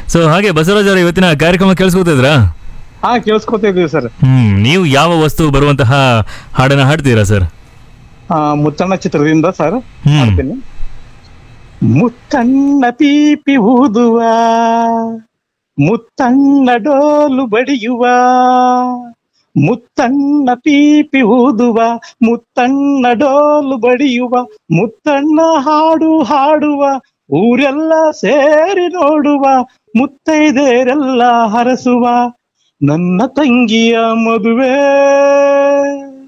So ಹಾಗೆ ಬಸವರಾಜ್ ಅವರ ಇವತ್ತಿನ ಕಾರ್ಯಕ್ರಮ ಕೇಳಿಸ್ಕೊತಿದ್ರಾ? ಹಾ, ಕೇಳಿಸ್ಕೊತಾ ಇದೀವಿ ಸರ್. ನೀವು ಯಾವ ವಸ್ತು ಬರುವಂತಹ ಹಾಡನ್ನ ಹಾಡ್ತೀರಾ ಸರ್? ಮುತ್ತಣ್ಣ ಚಿತ್ರದಿಂದ ಸರ್ ಹ್ಮ್ ಮಾಡ್ತೀನಿ. ಮುತ್ತಣ್ಣ ಪೀಪಿ ಊದುವ, ಮುತ್ತಣ್ಣ ಡೋಲು ಬಡಿಯುವ, ಮುತ್ತಣ್ಣ ಪೀಪಿ ಊದುವ, ಮುತ್ತಣ್ಣ ಡೋಲು ಬಡಿಯುವ, ಮುತ್ತಣ್ಣ ಹಾಡು ಹಾಡುವ, ಊರೆಲ್ಲ ಸೇರಿ ನೋಡುವ, ಮುತ್ತೈದೆರೆಲ್ಲ ಹರಸುವ, ನನ್ನ ತಂಗಿಯ ಮದುವೆ